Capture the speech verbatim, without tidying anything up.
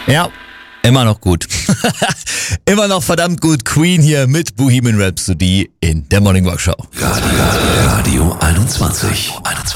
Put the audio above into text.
Ja, immer noch gut. Immer noch verdammt gut. Queen hier mit Bohemian Rhapsody in der Morning Rock Show. Radio, Radio einundzwanzig. einundzwanzig.